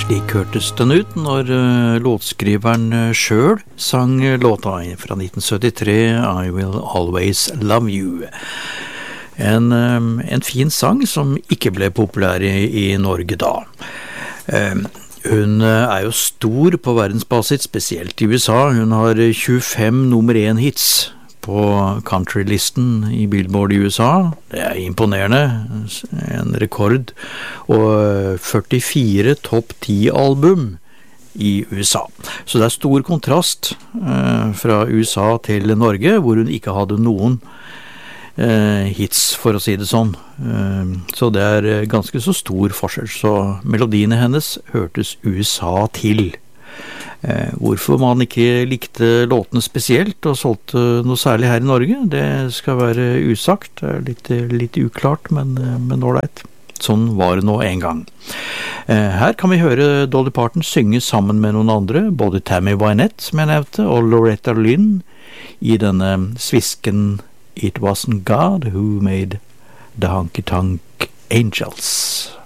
Slik hørtes den ut når låtskriveren selv sang låta fra 1973, I Will Always Love You. En fin sang som ikke ble populær i Norge da. Hun jo stor på verdensbasis, spesielt i USA. Hun har 25 nummer 1 hits på countrylisten i Billboard i USA. Det imponerende, en rekord, og 44 topp 10 album i USA. Så det stor kontrast fra USA til Norge, hvor hun ikke hadde noen hits, for å si det sånn. Så det ganske så stor forskjell. Så melodiene hennes hørtes USA til. Hvorfor man ikke likte låtene spesielt og solgte noe særlig her i Norge, det skal være usagt. Det litt uklart, men ålreit. Sånn var det nå en gang. Her kan vi høre Dolly Parton synge sammen med noen andre, både Tammy Wynette, som jeg nevnte, og Loretta Lynn, i denne svisken It Wasn't God Who Made the Honky Tonk Angels.